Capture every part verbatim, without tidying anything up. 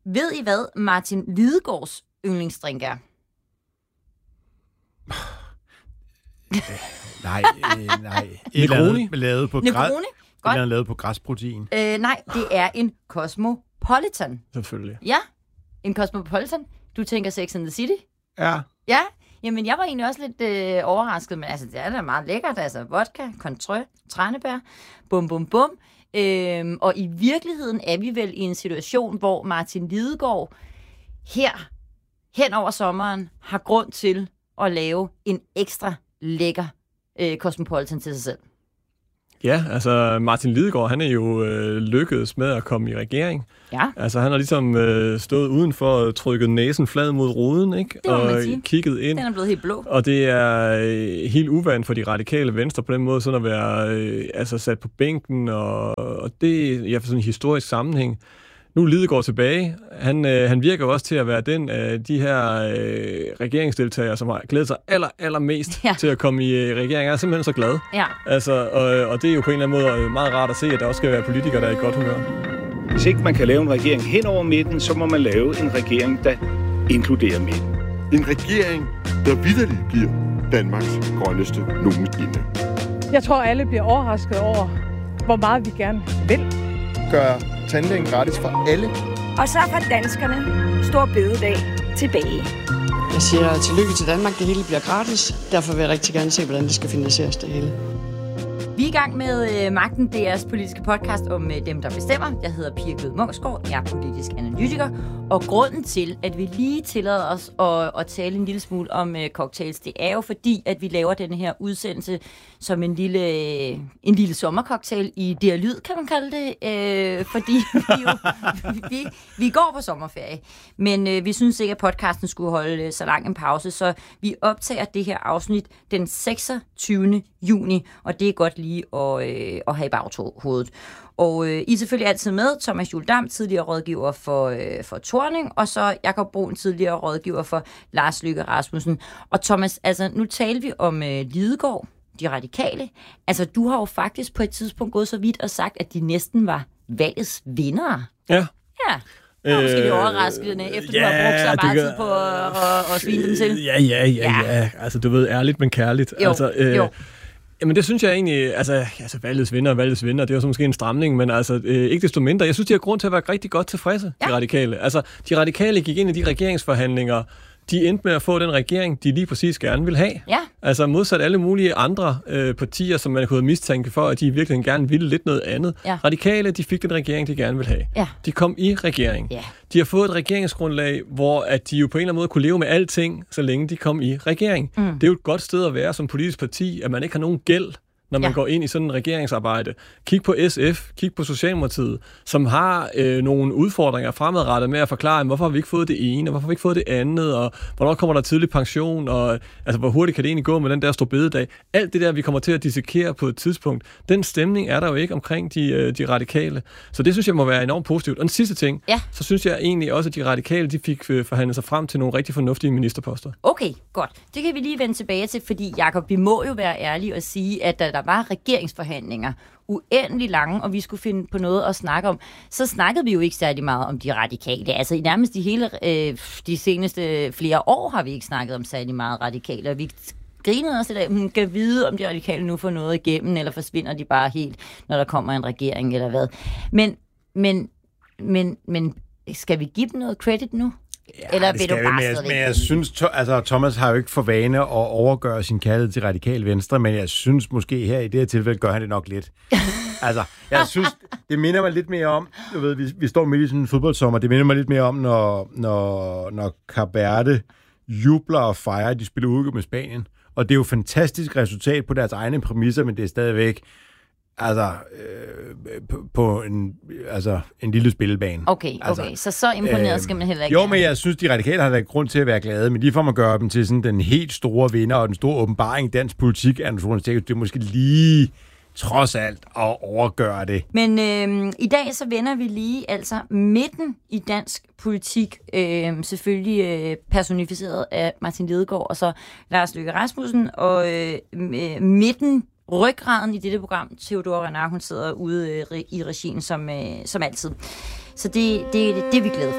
ved I hvad Martin Lidegaards yndlingsdrink er? nej, øh, nej. Negroni? Lavet på Negroni? Godt. Eller lavet på græsprotein. Øh, nej, det er en Cosmopolitan. Selvfølgelig. Ja, en Cosmopolitan. Du tænker Sex and the City? Ja. Ja, jamen jeg var egentlig også lidt øh, overrasket, men altså det er da meget lækkert. Altså vodka, Contrø, tranebær, bum bum bum. Øhm, og i virkeligheden er vi vel i en situation, hvor Martin Lidegaard her hen over sommeren har grund til at lave en ekstra lækker øh, Cosmopolitan til sig selv. Ja, altså Martin Lidegaard, han er jo øh, lykkedes med at komme i regering. Ja. Altså han har ligesom øh, stået udenfor og trykket næsen flad mod ruden, ikke? Det må og man sige. Kigget ind. Den er blevet helt blå. Og det er øh, helt uvant for de radikale venstre på den måde, sådan at være øh, altså sat på bænken, og, og det er sådan en historisk sammenhæng. Nu er Lidegaard tilbage. Han, øh, han virker også til at være den af de her øh, regeringsdeltagere, som har glædet sig aller, allermest ja. til at komme i øh, regering. Jeg er simpelthen så glad. Ja. Altså, og, og det er jo på en eller anden måde meget rart at se, at der også skal være politikere, der er i godt humør. Hvis ikke man kan lave en regering hen over midten, så må man lave en regering, der inkluderer midten. En regering, der vitterligt bliver Danmarks grønneste nogensinde. Jeg tror, alle bliver overrasket over, hvor meget vi gerne vil. Gør tandlægen gratis for alle. Og så får danskerne stor bededag tilbage. Jeg siger tillykke til Danmark, det hele bliver gratis. Derfor vil jeg rigtig gerne se, hvordan det skal finansieres det hele. Vi er i gang med øh, Magten, D R's politiske podcast om øh, dem, der bestemmer. Jeg hedder Pia Glød Munksgaard, jeg er politisk analytiker, og grunden til, at vi lige tillader os at, at tale en lille smule om øh, cocktails, det er jo fordi, at vi laver denne her udsendelse som en lille, øh, en lille sommercocktail i D R Lyd, kan man kalde det, øh, fordi vi, jo, vi, vi går på sommerferie, men øh, vi synes ikke, at podcasten skulle holde så lang en pause, så vi optager det her afsnit den seksogtyvende juni, og det er godt lige at, øh, at have i baghovedet. Og øh, I er selvfølgelig altid med. Thomas Juhl Dam, tidligere rådgiver for, øh, for Thorning, og så Jakob Brun, tidligere rådgiver for Lars Løkke Rasmussen. Og Thomas, altså nu taler vi om øh, Lidegaard, de radikale. Altså du har jo faktisk på et tidspunkt gået så vidt og sagt, at de næsten var valgets vindere. Ja. Ja. Det var måske lidt overraskende, efter ja, du har brugt så meget kan... tid på at, at, at svine dem til. Ja, ja, ja, ja. Altså du ved, ærligt, men kærligt. Jo, altså, øh, jo. Jamen det synes jeg egentlig, altså, altså valgets vinder, valgets vinder, det er jo så måske en stramning, men altså øh, ikke desto mindre. Jeg synes, de har grund til at være rigtig godt tilfredse, ja. de radikale. Altså de radikale gik ind i de regeringsforhandlinger, de endte med at få den regering, de lige præcis gerne vil have. Ja. Altså modsat alle mulige andre øh, partier, som man kunne mistænke for, at de virkelig gerne ville lidt noget andet. Ja. Radikale, de fik den regering, de gerne vil have. Ja. De kom i regering. Ja. De har fået et regeringsgrundlag, hvor at de jo på en eller anden måde kunne leve med alting, så længe de kom i regering. Mm. Det er jo et godt sted at være som politisk parti, at man ikke har nogen gæld, når man ja. går ind i sådan en regeringsarbejde. Kig på S F, kig på Socialdemokratiet, som har øh, nogle udfordringer fremadrettet med at forklare, hvorfor har vi ikke fået det ene, og hvorfor har vi ikke fået det andet, og hvornår kommer der tidlig pension, og altså, hvor hurtigt kan det egentlig gå med den der store bededag. Alt det der, vi kommer til at dissekere på et tidspunkt, den stemning er der jo ikke omkring de, øh, de radikale. Så det synes jeg må være enormt positivt. Og den sidste ting, ja. så synes jeg egentlig også, at de radikale, de fik øh, forhandlet sig frem til nogle rigtig fornuftige ministerposter. Okay, godt. Det kan vi lige vende tilbage til, fordi Jakob, vi må jo være ærlige og sige, at der var regeringsforhandlinger uendelig lange, og vi skulle finde på noget at snakke om, så snakkede vi jo ikke særlig meget om de radikale. Altså nærmest de hele øh, de seneste flere år har vi ikke snakket om særlig meget radikale, og vi grinede os i dag, man kan vide, om de radikale nu får noget igennem, eller forsvinder de bare helt, når der kommer en regering, eller hvad. Men, men, men, men skal vi give dem noget credit nu? Ja, eller det vil du skal bare vi, men, men jeg synes, to, altså Thomas har jo ikke for vane at overgøre sin kærlighed til radikal venstre, men jeg synes måske her i det her tilfælde gør han det nok lidt. Altså, jeg synes, det minder mig lidt mere om, du ved, vi, vi står midt i sådan en fodboldsommer, det minder mig lidt mere om, når, når, når Carberte jubler og fejrer, at de spiller ude med Spanien. Og det er jo et fantastisk resultat på deres egne præmisser, men det er stadigvæk altså øh, på, på en, altså, en lille spillebane. Okay, okay. Altså, så så imponeret øh, skal man heller ikke. Jo, men jeg synes, de radikale har da grund til at være glade, men lige for at gøre dem til sådan den helt store vinder og den store åbenbaring i dansk politik, er det måske lige trods alt at overgøre det. Men øh, i dag så vender vi lige altså midten i dansk politik, øh, selvfølgelig øh, personificeret af Martin Lidegaard og så Lars Løkke Rasmussen, og øh, midten, ryggraden i dette program, Theodora Renard, hun sidder ude øh, i regien som, øh, som altid. Så det, det, det er vi glade for.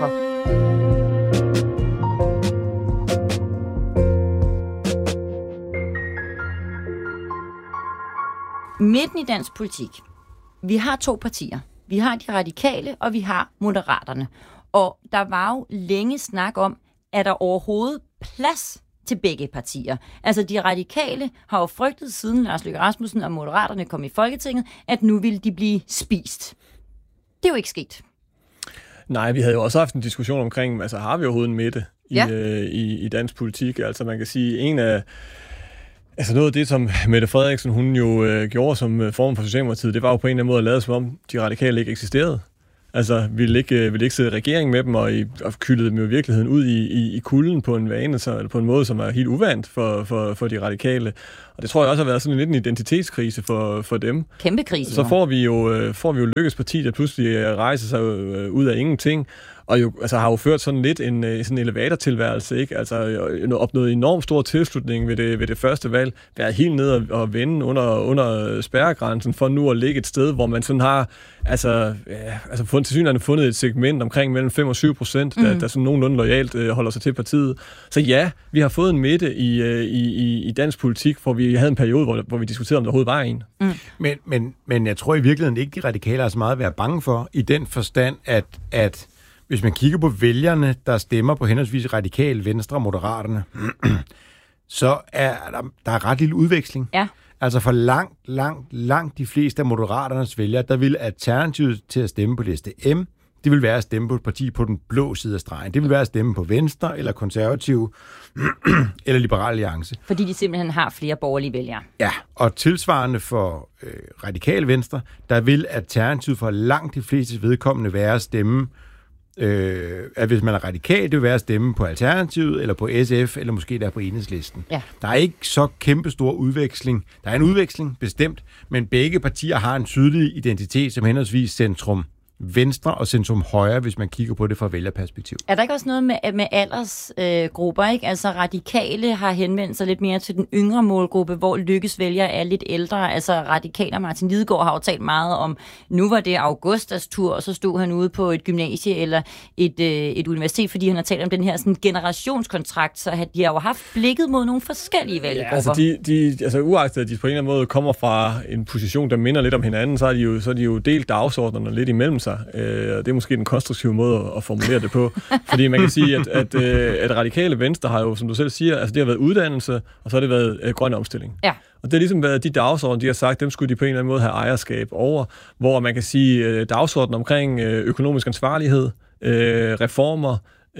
Midten i dansk politik. Vi har to partier. Vi har de radikale, og vi har moderaterne. Og der var jo længe snak om, er der overhovedet plads til begge partier. Altså de radikale har jo frygtet siden Lars Løkke Rasmussen og moderaterne kom i Folketinget, at nu ville de blive spist. Det er jo ikke sket. Nej, vi havde jo også haft en diskussion omkring, altså har vi overhovedet en midte i, ja. øh, i, i dansk politik? Altså man kan sige, en af Altså noget af det, som Mette Frederiksen hun jo øh, gjorde som øh, form for Socialdemokratiet, det var jo på en eller anden måde at lade som om, de radikale ikke eksisterede. Altså, ville ikke, øh, ville ikke sidde i regering med dem, og, i, og kyldede dem jo i virkeligheden ud i, i, i kulden på en vane, så, eller på en måde, som er helt uvant for, for, for de radikale. Og det tror jeg også har været sådan lidt en identitetskrise for, for dem. Kæmpe krise. Så får vi jo, øh, får vi jo Løkkes parti, der pludselig rejser sig øh, ud af ingenting, og jo, altså, har jo ført sådan lidt en sådan en elevatortilværelse, ikke? Altså opnået enormt stor tilslutning ved det, ved det første valg, været helt ned og, og vende under, under spærregrænsen, for nu at ligge et sted, hvor man sådan har altså, ja, altså fundet, til synligheden fundet et segment omkring mellem fem og syv procent, der, mm. der sådan nogenlunde loyalt øh, holder sig til partiet. Så ja, vi har fået en midte i, øh, i, i dansk politik, hvor vi havde en periode, hvor, hvor vi diskuterede, om der overhovedet var en. Mm. Men, men, men jeg tror i virkeligheden ikke, de radikale er så meget at være bange for, i den forstand, at, at hvis man kigger på vælgerne, der stemmer på henholdsvis radikale, venstre og moderaterne, så er der, der er ret lille udveksling. Ja. Altså for langt, langt, langt de fleste af moderaternes vælgere, der vil alternativet til at stemme på liste M, det vil være at stemme på et parti på den blå side af stregen. Det vil være at stemme på Venstre, eller Konservative, eller Liberal Alliance. Fordi de simpelthen har flere borgerlige vælgere. Ja, og tilsvarende for øh, radikale venstre, der vil alternativet for langt de fleste vedkommende være at stemme, øh, at hvis man er radikal, det vil være at stemme på Alternativet, eller på S F, eller måske der på Enhedslisten. Ja. Der er ikke så kæmpe stor udveksling. Der er en udveksling, bestemt, men begge partier har en tydelig identitet som henholdsvis centrum venstre og centrum højre, hvis man kigger på det fra vælgerperspektiv. Er der ikke også noget med, med aldersgrupper, øh, ikke? Altså radikale har henvendt sig lidt mere til den yngre målgruppe, hvor Lykkes vælgere er lidt ældre. Altså radikaler Martin Lidegaard har jo talt meget om, nu var det Augustas tur, og så stod han ude på et gymnasie eller et, øh, et universitet, fordi han har talt om den her sådan, generationskontrakt, så de har jo haft blikket mod nogle forskellige vælgergrupper. Ja, altså, de, de, altså uagtet, at de på en eller anden måde kommer fra en position, der minder lidt om hinanden, så er de jo, så er de jo delt dagsordnerne lidt imellem sig. Det er måske den konstruktive måde at formulere det på. Fordi man kan sige, at, at, at radikale venstre har jo, som du selv siger, altså det har været uddannelse, og så har det været uh, grøn omstilling. Ja. Og det har ligesom været de dagsordner, de har sagt, dem skulle de på en eller anden måde have ejerskab over, hvor man kan sige uh, dagsordner omkring uh, økonomisk ansvarlighed, uh, reformer,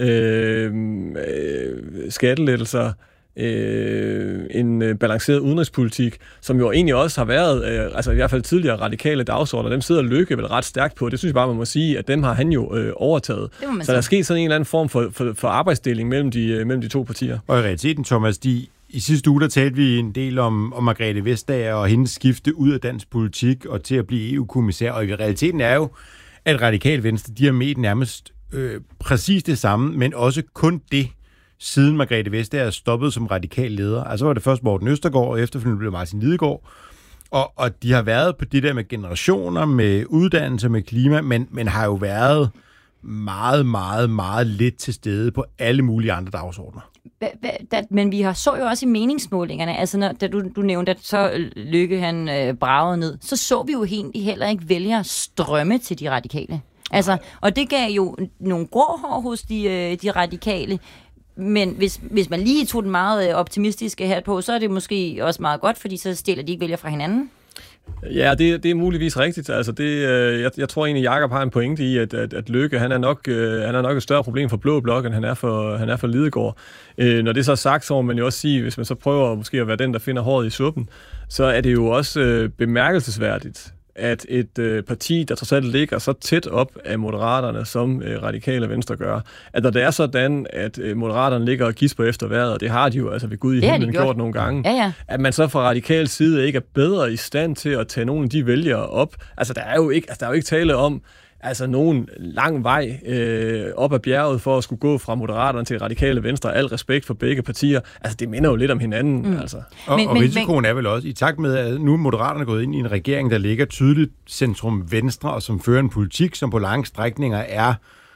uh, skattelettelser, Øh, en øh, balanceret udenrigspolitik, som jo egentlig også har været, øh, altså i hvert fald tidligere radikale dagsordner, dem sidder Løkke vel ret stærkt på. Det synes jeg bare, man må sige, at dem har han jo øh, overtaget. Så der er sket sådan en eller anden form for, for, for arbejdsdeling mellem de, øh, mellem de to partier. Og i realiteten, Thomas, de, i sidste uge, der talte vi en del om, om Margrethe Vestager og hendes skifte ud af dansk politik og til at blive E U-kommissær. Og i realiteten er jo, at radikale venstre, de har med nærmest øh, præcis det samme, men også kun det, siden Margrethe Vestager stoppede som radikal leder. Altså var det først Morten Østergaard, og efterfølgende blev Martin Lidegaard. Og, og de har været på det der med generationer, med uddannelse, med klima, men, men har jo været meget, meget, meget lidt til stede på alle mulige andre dagsordner. Men vi har så jo også i meningsmålingerne, altså når, da du, du nævnte, at så Løkke han øh, bragede ned, så så vi jo egentlig heller ikke vælgere strømme til de radikale. Altså, og det gav jo nogle grå hår hos de, øh, de radikale. Men hvis, hvis man lige tog den meget optimistiske hat på, så er det måske også meget godt, fordi så stiller de ikke vælger fra hinanden. Ja, det, det er muligvis rigtigt. Altså det, øh, jeg, jeg tror egentlig, Jakob har en pointe i, at, at, at Løkke, han er, nok, øh, han er nok et større problem for Blå Blok, end han er for, han er for Lidegaard. Øh, når det så er sagt, så må man jo også sige, hvis man så prøver måske at være den, der finder håret i suppen, så er det jo også øh, bemærkelsesværdigt, at et øh, parti, der trods alt ligger så tæt op af Moderaterne, som øh, radikale venstre gør, at når det er sådan, at øh, Moderaterne ligger og gisper efter vejret, og det har de jo altså ved Gud i himlen gjort. gjort nogle gange, ja, ja. At man så fra radikal side ikke er bedre i stand til at tage nogle af de vælgere op. Altså der er jo ikke, altså, der er jo ikke tale om, altså nogen lang vej øh, op ad bjerget for at skulle gå fra Moderaterne til radikale venstre. Al respekt for begge partier. Altså, det minder jo lidt om hinanden. Mm. Altså. Og, men, og men, risikoen men, er vel også, i takt med, at nu er Moderaterne gået ind i en regering, der ligger tydeligt centrum venstre, og som fører en politik, som på lange strækninger er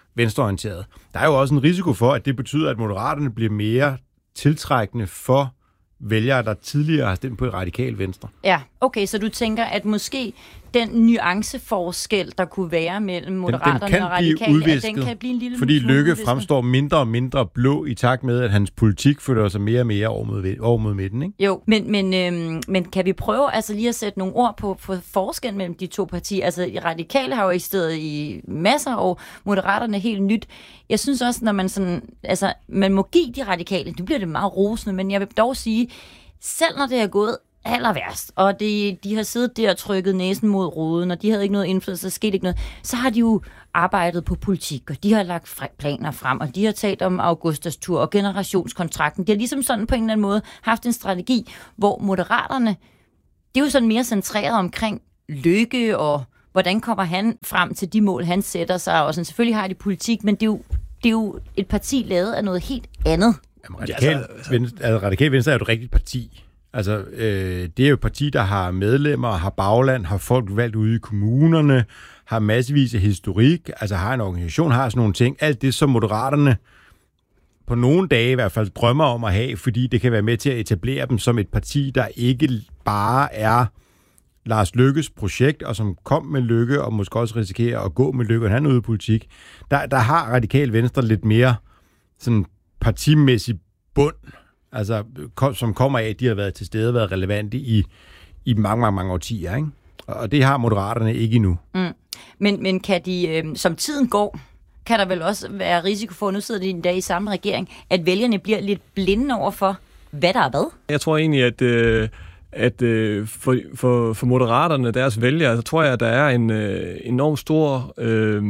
venstreorienteret. Der er jo også en risiko for, at det betyder, at Moderaterne bliver mere tiltrækkende for vælgere, der tidligere har stemt på et radikalt venstre. Ja, okay, så du tænker, at måske den nuanceforskel, der kunne være mellem Moderaterne den, den og radikale, at den kan blive en lille fordi smule Løkke udvisket. fremstår mindre og mindre blå i takt med, at hans politik følger sig mere og mere over mod, over mod midten, ikke? Jo, men, men, øhm, men kan vi prøve altså lige at sætte nogle ord på, på forskellen mellem de to partier? Altså, de radikale har jo eksisteret i masser af år, Moderaterne er helt nyt. Jeg synes også, når man sådan, altså, man må give de radikale, nu bliver det meget rosende, men jeg vil dog sige, selv når det er gået aller værst, og det, de har siddet der og trykket næsen mod ruden, og de havde ikke noget indflydelse, der skete ikke noget, så har de jo arbejdet på politik, og de har lagt planer frem, og de har talt om Augustas tur og generationskontrakten. De har ligesom sådan på en eller anden måde haft en strategi, hvor Moderaterne, det er jo sådan mere centreret omkring Løkke, og hvordan kommer han frem til de mål, han sætter sig, og sådan, selvfølgelig har de politik, men det er jo, det er jo et parti lavet af noget helt andet. Jamen, radikal, ja, altså, venstre, altså, radikal Venstre er jo et rigtigt parti. Altså, øh, det er jo et parti, der har medlemmer, har bagland, har folk valgt ude i kommunerne, har massevis af historik, altså har en organisation, har sådan nogle ting. Alt det, som Moderaterne på nogle dage i hvert fald drømmer om at have, fordi det kan være med til at etablere dem som et parti, der ikke bare er Lars Løkkes projekt, og som kom med Løkke, og måske også risikerer at gå med Løkke, og han er ude i politik. Der, der har Radikal Venstre lidt mere sådan partimæssig bund, altså, kom, som kommer af, at de har været til stede, været relevante i, i mange, mange, mange årtier, ikke? Og det har Moderaterne ikke endnu. Mm. Men, men kan de, øh, som tiden går, kan der vel også være risiko for, nu sidder de en dag i samme regering, at vælgerne bliver lidt blinde over for, hvad der er hvad? Jeg tror egentlig, at, øh, at øh, for, for, for Moderaterne, deres vælgere, så tror jeg, at der er en øh, enorm stor øh,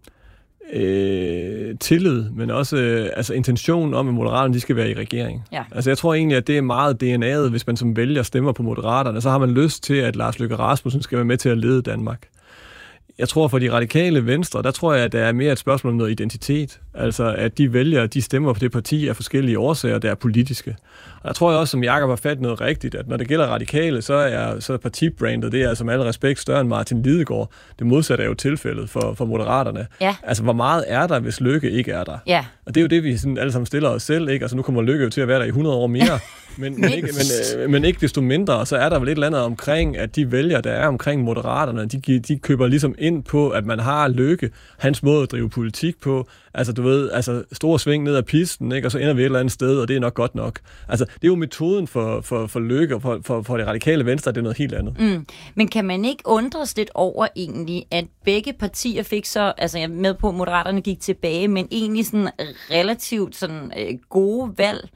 øh, tillid, men også øh, altså intention om, at Moderaterne de skal være i regering. Ja. Altså jeg tror egentlig, at det er meget D N A'et, hvis man som vælger stemmer på Moderaterne, så har man lyst til, at Lars Løkke Rasmussen skal være med til at lede Danmark. Jeg tror, for de radikale venstre, der tror jeg, at der er mere et spørgsmål om noget identitet. Altså, at de vælger, de stemmer på det parti af forskellige årsager, der er politiske. Og jeg tror også, som Jakob har fat noget rigtigt, at når det gælder radikale, så er, så er partibrandet, det er altså med al respekt større end Martin Lidegaard. Det modsatte er jo tilfældet for, for Moderaterne. Ja. Altså, hvor meget er der, hvis Løkke ikke er der? Ja. Og det er jo det, vi sådan alle sammen stiller os selv, ikke? Altså, nu kommer Løkke jo til at være der i hundrede år mere. Men, men, ikke, men, øh, men ikke desto mindre, så er der vel et eller andet omkring, at de vælgere, der er omkring Moderaterne, de, de køber ligesom ind på, at man har Løkke, hans måde at drive politik på, altså du ved, altså store sving ned ad pisten, ikke? Og så ender vi et eller andet sted, og det er nok godt nok. Altså, det er jo metoden for, for, for Løkke og for, for, for det radikale venstre, det er noget helt andet. Mm. Men kan man ikke undres lidt over egentlig, at begge partier fik så, altså jeg er med på, at Moderaterne gik tilbage, men egentlig sådan relativt sådan øh, gode valg,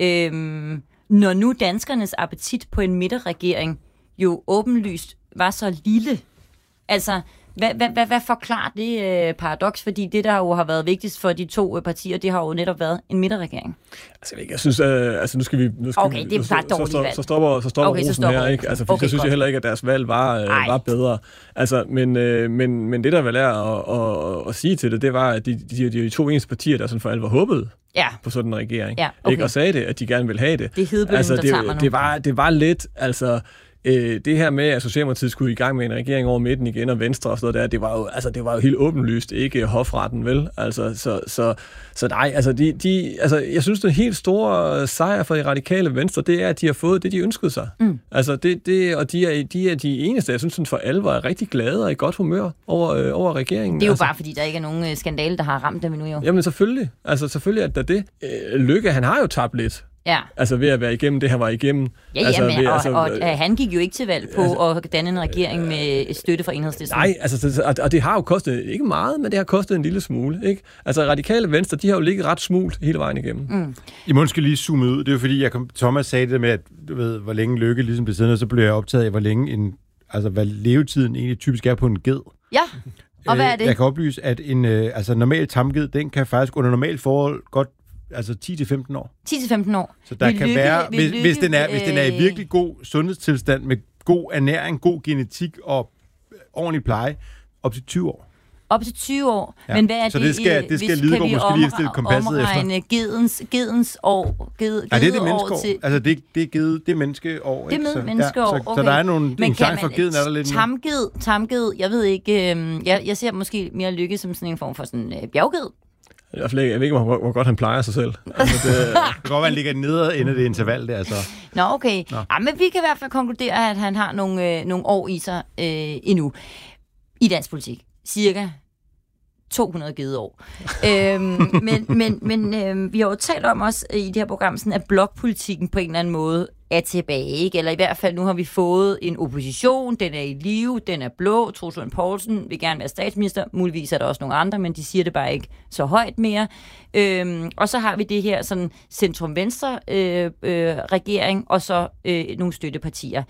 øhm, når nu danskernes appetit på en midterregering jo åbenlyst var så lille. Altså, hvad, hvad, hvad, hvad forklarer det øh, paradoks? Fordi det, der jo har været vigtigst for de to øh, partier, det har jo netop været en midterregering. Altså, jeg synes, øh, altså nu skal vi... Nu skal okay, vi, det er bare dårligt valg. Så stopper, så stopper okay, rosen så stopper her, ikke? Altså, for okay, så synes godt. jeg heller ikke, at deres valg var, øh, var bedre. Altså, men, øh, men, men det, der vel er at, at, at sige til det, det var, at de, de, de, de to eneste partier, der sådan for alvor håbede ja. på sådan en regering, ja, okay. ikke? Og sagde det, at de gerne ville have det. Det er hedebølgen, altså, der det, tager mig nu. Det var, det var lidt, altså... Øh, det her med, at Socialdemokratiet skulle i gang med en regering over midten igen, og Venstre og sådan noget der, det var jo, altså, det var jo helt åbenlyst ikke hofretten, vel? Altså, så, så, så nej, altså, de, de, altså, jeg synes, den helt store sejr for de radikale Venstre, det er, at de har fået det, de ønskede sig. Mm. Altså, det, det, og de er, de er de eneste, jeg synes, sådan for alvor er rigtig glade og i godt humør over, øh, over regeringen. Det er jo altså, bare, fordi der ikke er nogen skandale, der har ramt dem endnu, jo. Jamen, selvfølgelig. Altså, selvfølgelig er der det. Øh, Løkke, han har jo tabt lidt. Ja. Altså ved at være igennem det, han var igennem. Ja, altså, jamen, ved, og, altså, og, og han gik jo ikke til valg på altså, at danne en regering med støtte fra Enhedslisten. Nej, altså, og, og det har jo kostet, ikke meget, men det har kostet en lille smule. Ikke? Altså radikale venstre, de har jo ligget ret smult hele vejen igennem. Mm. I må skal lige zoome ud. Det er jo fordi, jeg kom, Thomas sagde det med, at du ved, hvor længe Løkke ligesom blev siddende, og så blev jeg optaget af, hvor længe en, altså, hvad levetiden egentlig typisk er på en ged. Ja, og hvad er det? Jeg kan oplyse, at en øh, altså, normal tamged, den kan faktisk under normalt forhold godt altså ti til femten år. ti til femten år. Så der vil kan lykke, være, hvis, lykke, hvis, den er, hvis den er i øh... virkelig god sundhedstilstand, med god ernæring, god genetik og ordentlig pleje, op til tyve år. Op til tyve år. Ja. Men hvad er så det, det skal, det skal Lidegaard måske lige stille kompasset efter. Gedens, gedens år. Ged, Nej, det er det menneskeår. Til... Altså, det, det er givet, det er menneskeår. Det er menneskeår, ja, så, okay. så der er nogle, men en chance for geden er der lidt. Tamged, tamged, jeg ved ikke, øh, jeg, jeg ser måske mere Lykke som sådan en form for sådan øh, bjergged. I hvert fald ikke, jeg ved ikke, hvor, hvor godt han plejer sig selv. Altså, det, det kan godt være, han ligger nede inden det interval der, så. Nå, okay. Nå. Ja, men vi kan i hvert fald konkludere, at han har nogle, øh, nogle år i sig øh, endnu. I dansk politik. Cirka to hundrede gedeår. øhm, men men, men øh, vi har jo talt om også i det her program, sådan, at blokpolitikken på en eller anden måde er tilbage, ikke? Eller i hvert fald, nu har vi fået en opposition, den er i live, den er blå, Troels Lund Poulsen vil gerne være statsminister, muligvis er der også nogle andre, men de siger det bare ikke så højt mere. Øhm, og så har vi det her sådan centrum-venstre øh, øh, regering, og så øh, nogle støttepartier.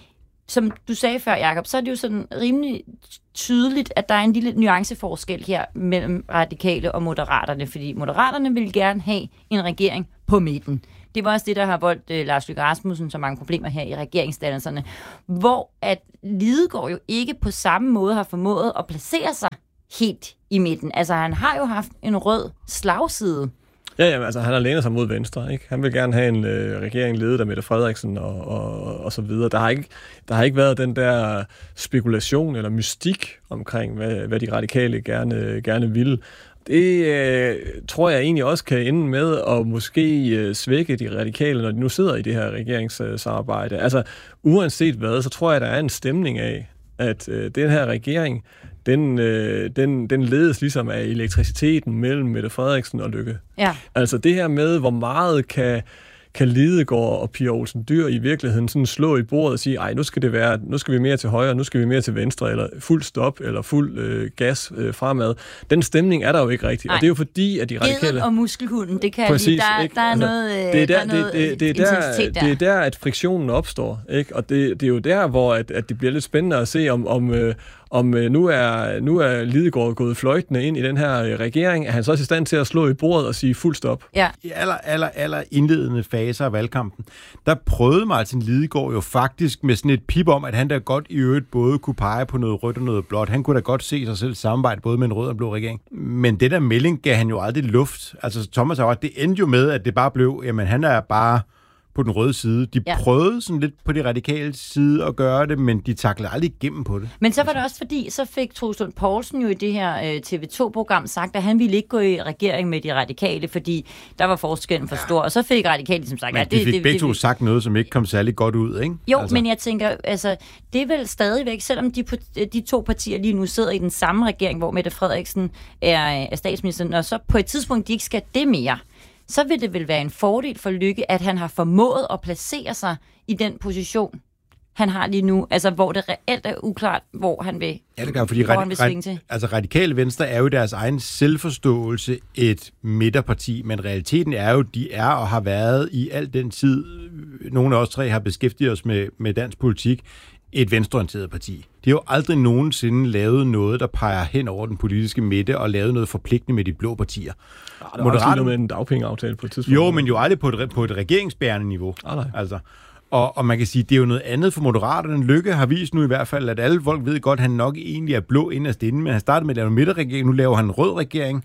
Som du sagde før, Jacob, så er det jo sådan rimelig tydeligt, at der er en lille nuanceforskel her mellem radikale og moderaterne, fordi moderaterne vil gerne have en regering på midten. Det var også det, der har voldt uh, Lars Løkke Rasmussen så mange problemer her i regeringsdannelserne, hvor at Lidegaard jo ikke på samme måde har formået at placere sig helt i midten. Altså, han har jo haft en rød slagside. Ja, jamen, altså han har lænet sig mod venstre, ikke? Han vil gerne have en øh, regering ledet af Mette Frederiksen og, og, og så videre. Der har, ikke, der har ikke været den der spekulation eller mystik omkring, hvad, hvad de radikale gerne, gerne vil. Det øh, tror jeg egentlig også kan ende med at måske øh, svække de radikale, når de nu sidder i det her regeringssamarbejde. Altså, uanset hvad, så tror jeg, der er en stemning af, at øh, den her regering, den, øh, den, den ledes ligesom af elektriciteten mellem Mette Frederiksen og Løkke. Ja. Altså det her med, hvor meget kan, kan Lidegaard og Pia Olsen Dyhr i virkeligheden sådan slå i bordet og sige, ej, nu skal det være, nu skal vi mere til højre, nu skal vi mere til venstre, eller fuld stop, eller fuld øh, gas øh, fremad. Den stemning er der jo ikke rigtig, og det er jo fordi, at de radikale... Geden og muskelhunden, det kan præcis, lige, der, ikke? der er altså, noget, det er der, der er noget det, det, det, er intensitet der, der. det er der, at friktionen opstår, ikke? Og det, det er jo der, hvor at, at det bliver lidt spændende at se, om, om, øh, om øh, nu er, nu er Lidegaard gået fløjtende ind i den her øh, regering, er han så også i stand til at slå i bordet og sige fuld stop? Ja. I aller, aller, aller indledende faser af valgkampen, der prøvede Martin Lidegaard jo faktisk med sådan et pip om, at han da godt i øvrigt både kunne pege på noget rødt og noget blåt. Han kunne da godt se sig selv samarbejde både med en rød og blå regering. Men det der melding gav han jo aldrig luft. Altså Thomas har det endte jo med, at det bare blev, jamen han er bare på den røde side. De ja. prøvede sådan lidt på de radikale side at gøre det, men de taklede aldrig igennem på det. Men så var det også fordi, så fik Troels Lund Poulsen jo i det her øh, T V to-program sagt, at han ville ikke gå i regering med de radikale, fordi der var forskellen for stor. Og så fik radikale ligesom sagt... Men ja, de det, fik det, begge det, to det, sagt noget, som ikke kom særlig godt ud, ikke? Jo, altså. Men jeg tænker, altså, det er vel stadigvæk, selvom de, de to partier lige nu sidder i den samme regering, hvor Mette Frederiksen er, er statsministeren, og så på et tidspunkt, de ikke skal det mere, så vil det vel være en fordel for Løkke, at han har formået at placere sig i den position, han har lige nu, altså hvor det reelt er uklart, hvor han vil, ja, det kan, fordi hvor rad- han vil svinge til. Altså Radikale Venstre er jo deres egen selvforståelse et midterparti, men realiteten er jo, de er og har været i al den tid, nogle af os tre har beskæftiget os med, med dansk politik, et venstreorienteret parti. De har jo aldrig nogensinde lavet noget, der peger hen over den politiske midte og lavet noget forpligtende med de blå partier. Ja, der var også noget med en dagpengeaftale på et tidspunkt. Jo, men jo aldrig på et, på et regeringsbærende niveau. Ah, nej. Altså. Og, og man kan sige, det er jo noget andet for Moderaterne. Lykke har vist nu i hvert fald, at alle folk ved godt, at han nok egentlig er blå inderst inde, men han startede med at lave en midterregering, nu laver han en rød regering.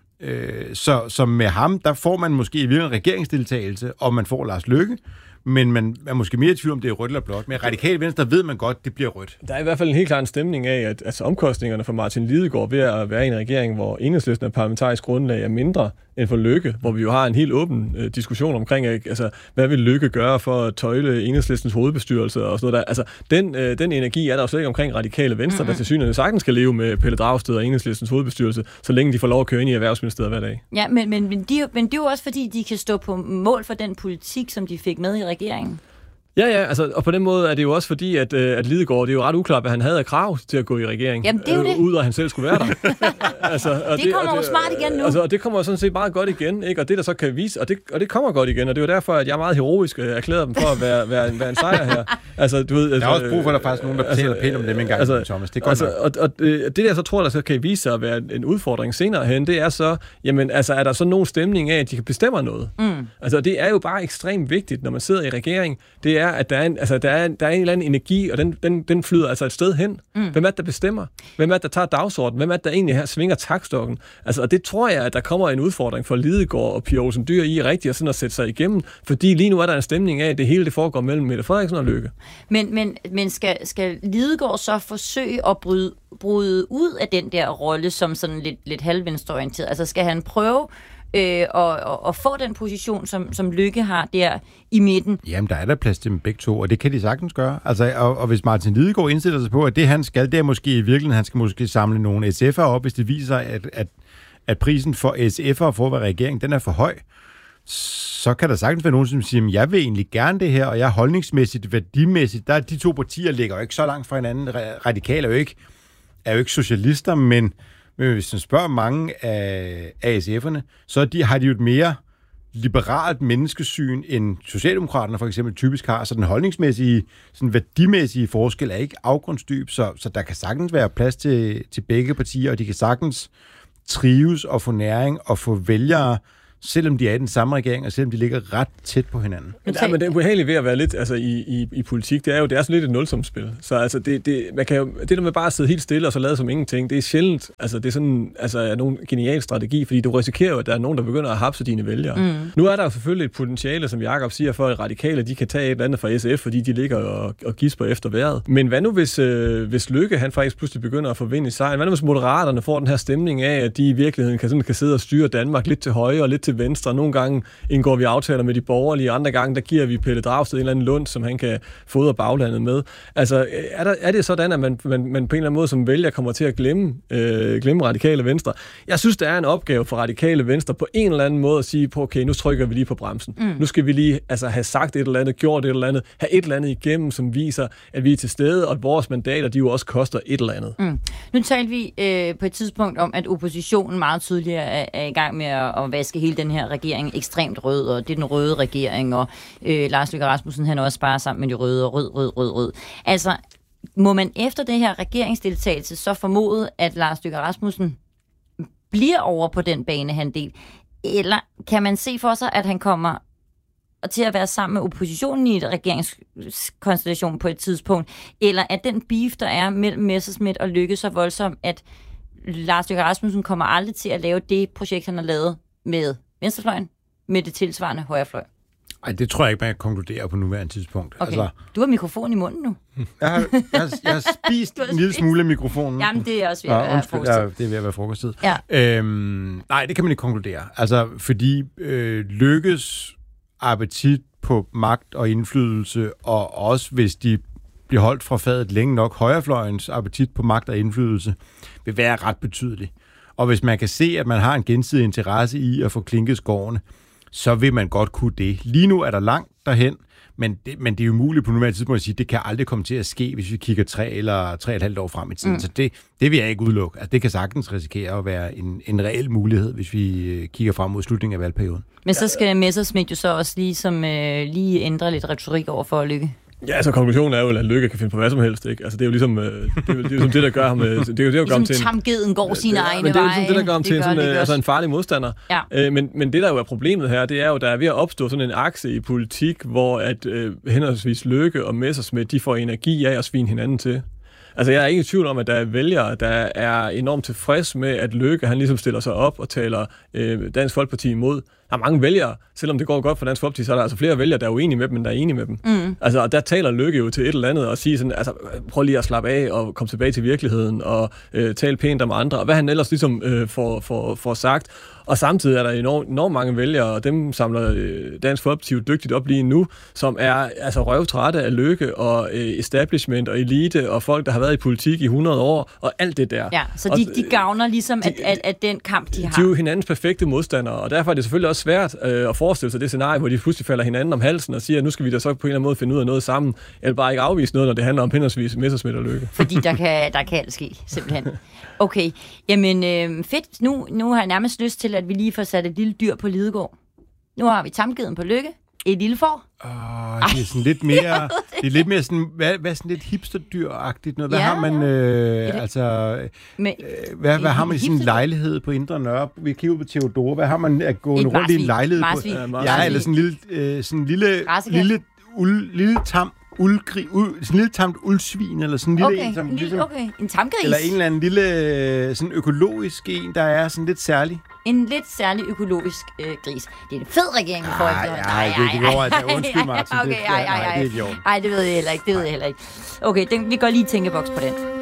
Øh, så, så med ham, der får man måske i virkeligheden regeringsdeltagelse, og man får Lars Løkke, men man er måske mere i tvivl om, det er rødt eller blåt. Men Radikale Venstre ved man godt, det bliver rødt. Der er i hvert fald en helt klar stemning af, at altså, omkostningerne for Martin Lidegaard ved at være i en regering, hvor Enhedslisten af parlamentarisk grundlag er mindre end for Løkke, hvor vi jo har en helt åben øh, diskussion omkring, altså, hvad vil Løkke gøre for at tøjle Enhedslistens hovedbestyrelse og sådan noget der. Altså, den, øh, den energi er der jo slet ikke omkring Radikale Venstre, mm-hmm. der til synligheden sagtens skal leve med Pelle Dragsted og Enhedslistens hovedbestyrelse, så længe de får lov at køre ind i Erhvervsministeriet hver dag. Ja, men, men, men, de, men det er jo også fordi, de kan stå på mål for den politik, som de fik med i regeringen. Ja, ja, altså, og på den måde er det jo også fordi, at, at Lidegaard, det er jo ret uklart, hvad han havde af krav til at gå i regering. Jamen, det er jo det. Ud af, at han selv skulle være der. altså, og det, det kommer og jo det, smart igen nu. Altså, og det kommer jo sådan set meget godt igen, ikke? Og det, der så kan vise, og det, og det kommer godt igen, og det er jo derfor, at jeg meget heroisk erklærede dem for at være, være, være en sejr her. Altså, du ved, altså, der er også brug for, at der faktisk nogen, der taler altså, pænt om dem engang, altså, Thomas. Det er godt altså, og, og det der så tror jeg, der så kan vise sig at være en udfordring senere hen, det er så, jamen, altså, er der så nogen stemning af, at de kan bestemme noget? Mm. Altså, det er jo bare ekstremt vigtigt, når man sidder i regering, det er, at der er en, altså, der er, der er en eller anden energi, og den, den, den flyder altså et sted hen. Mm. Hvem er det, der bestemmer? Hvem er det, der tager dagsordenen? Hvem er det, der egentlig her svinger takstokken? Altså, og det tror jeg, at der kommer en udfordring for Lidegaard og Pia Olsen Dyhr i rigtigt, og sådan at sætte sig igennem, fordi lige nu er der en stemning af, at det hele det foregår mellem Mette Frederiksen og Løkke. Men, men, men skal, skal Lidegaard så forsøge at bryde, bryde ud af den der rolle som sådan lidt, lidt halvvenstreorienteret? Altså skal han prøve øh, at, at få den position, som, som Løkke har der i midten? Jamen, der er der plads til dem begge to, og det kan de sagtens gøre. Altså, og, og hvis Martin Lidegaard indstiller sig på, at det han skal, det er måske i virkeligheden, han skal måske samle nogle S F'ere op, hvis det viser sig, at, at, at prisen for S F'ere for at være regering, den er for høj, så kan der sagtens være nogen, som siger, at jeg vil egentlig gerne det her, og jeg holdningsmæssigt, værdimæssigt, der er de to partier ligger jo ikke så langt fra hinanden. Radikale er jo ikke, er jo ikke socialister, men, men hvis man spørger mange af, af S F'erne, så de, har de jo et mere liberalt menneskesyn, end Socialdemokraterne for eksempel typisk har, så den holdningsmæssige, sådan værdimæssige forskel er ikke afgrundsdyb, så, så der kan sagtens være plads til, til begge partier, og de kan sagtens trives og få næring og få vælgere, selvom de er i den samme regering, og selvom de ligger ret tæt på hinanden. Men, ja, men det er ubehageligt ved at være lidt altså, i, i, i politik, det er jo det er sådan lidt et nulsumsspil. Så altså, det, det, man kan jo, det der med bare at sidde helt stille og så lade som ingenting, det er sjældent, altså det er sådan, altså nogen genial strategi, fordi du risikerer jo, at der er nogen, der begynder at hapse dine vælgere. Mm. Nu er der jo selvfølgelig et potentiale, som Jakob siger, for at radikale, de kan tage et eller andet fra S F, fordi de ligger og, og gisper efter vejret. Men hvad nu, hvis, øh, hvis Løkke, han faktisk pludselig begynder at få vind i sejren? Hvad nu, hvis Moderaterne får den her stemning af, at de i virkeligheden kan, sådan, kan sidde og styre Danmark lidt til højre og lidt til venstre? Nogle gange indgår vi aftaler med de borgerlige, andre gange, der giver vi Pelle Dragsted en eller anden lund, som han kan fodre baglandet med. Altså, er, der, er det sådan, at man, man, man på en eller anden måde som vælger kommer til at glemme, øh, glemme radikale venstre? Jeg synes, der er en opgave for radikale venstre på en eller anden måde at sige på, okay, nu trykker vi lige på bremsen. Mm. Nu skal vi lige altså, have sagt et eller andet, gjort et eller andet, have et eller andet igennem, som viser, at vi er til stede, og at vores mandater, de jo også koster et eller andet. Mm. Nu talte vi øh, på et tidspunkt om, at oppositionen meget tydeligere er, er i gang med at, at vaske hele den her regering ekstremt rød, og det er den røde regering, og øh, Lars Løkke Rasmussen, han også bare sammen med de røde, og rød, rød, rød, rød. Altså, må man efter det her regeringsdeltagelse så formode, at Lars Løkke Rasmussen bliver over på den banehandel, eller kan man se for sig, at han kommer til at være sammen med oppositionen i et regeringskonstellation på et tidspunkt, eller at den beef, der er mellem Messerschmidt og Løkke, så voldsom, at Lars Løkke Rasmussen kommer aldrig til at lave det projekt, han har lavet med venstrefløjen, med det tilsvarende højrefløj? Ej, det tror jeg ikke, man kan konkludere på nuværende tidspunkt. Okay. Altså, du har mikrofon i munden nu. Jeg har, jeg har, jeg har spist en lille smule af mikrofonen. Jamen, det er også ved at være frokosttid. Ja, det er ved at være frokosttid. Ja. Øhm, nej, det kan man ikke konkludere. Altså, fordi øh, Løkkes appetit på magt og indflydelse, og også hvis de bliver holdt fra fadet længe nok, højrefløjens appetit på magt og indflydelse, vil være ret betydelig. Og hvis man kan se, at man har en gensidig interesse i at få klinket skårene, så vil man godt kunne det. Lige nu er der langt derhen, men det, men det er jo muligt på nuværende tidspunkt at sige, at det kan aldrig komme til at ske, hvis vi kigger tre eller tre og et halvt år frem i tiden. Mm. Så det, det vil jeg ikke udelukke. Altså, det kan sagtens risikere at være en, en reel mulighed, hvis vi kigger frem mod slutningen af valgperioden. Men så skal Messerschmidt jo så også lige, som, øh, lige ændre lidt retorik over for at Lykke. Ja, altså konklusionen er jo, at Løkke kan finde på hvad som helst, ikke? Altså det er jo ligesom, øh, det, er jo, det, er jo ligesom det, der gør ham... Øh, det er jo det, der gør ham til en... tamgeden går sine egne veje. Det er jo ligesom det, der gør ham til en, sådan, øh, altså en farlig modstander. Ja. Øh, men, men det, der jo er problemet her, det er jo, der er ved at opstå sådan en akse i politik, hvor at øh, henholdsvis Løkke og Messerschmidt, de får energi af at svine hinanden til. Altså, jeg er ikke i tvivl om, at der er vælgere, der er enormt tilfreds med, at Løkke, han ligesom stiller sig op og taler øh, Dansk Folkeparti imod. Der er mange vælgere, selvom det går godt for Dansk Folkeparti, så er der altså flere vælgere, der er uenige med dem, end der er enige med dem. Mm. Altså, og der taler Løkke jo til et eller andet og siger sådan, altså, prøv lige at slappe af og komme tilbage til virkeligheden og øh, tale pænt om andre, og hvad han ellers ligesom øh, får, får, får sagt. Og samtidig er der enormt, enormt mange vælgere, og dem samler øh, Dansk Folkeparti jo dygtigt op lige nu, som er altså røvtrætte af Løkke og øh, establishment og elite og folk, der har været i politik i hundrede år, og alt det der. Ja, så de, de gavner ligesom, de, at, at, at den kamp, de har. De er jo hinandens perfekte modstandere, og derfor er det selvfølgelig også svært øh, at forestille sig det scenarie, hvor de pludselig falder hinanden om halsen og siger, at nu skal vi da så på en eller anden måde finde ud af noget sammen, eller bare ikke afvise noget, når det handler om henholdsvis Messerschmidt og Løkke. Fordi der kan, der kan alt ske, simpelthen. Okay, jamen øh, fedt. Nu, nu har jeg nærmest lyst til, at vi lige får sat et lille dyr på Lidegaard. Nu har vi tamgeden på Løkke. Et lille får? Åh, det er sådan lidt mere, det er lidt mere sådan, hvad, hvad sådan lidt hipsterdyragtigt noget. Hvad Ja, har man, øh, altså, Men, øh, hvad, hvad har man i sin lejlighed på Indre Nørre? Vi kigger ud på Theodora. Hvad har man at gå rundt marsvin. i en lejlighed Marsvin. på? Ja, Ja, marsvin. eller sådan en lille, øh, sådan en lille, Racekat. lille, uld, lille tam uldgri, uld, sådan en lille tamt uldsvin, eller sådan en lille okay, en, som en lille, ligesom, okay, en tamgris. eller en eller anden lille, øh, sådan økologisk en, der er sådan lidt særlig. En lidt særlig økologisk øh, gris. Det er en fed regering, vi får Ej, efter. ej, det er ikke over, altså. Undskyld, Martin. Okay, Det- ej, ej, nej, det er ej. ikke i orden. Ej, det ved jeg heller ikke. Det ved jeg heller ikke. Okay, den, vi går lige i tænkeboks på den.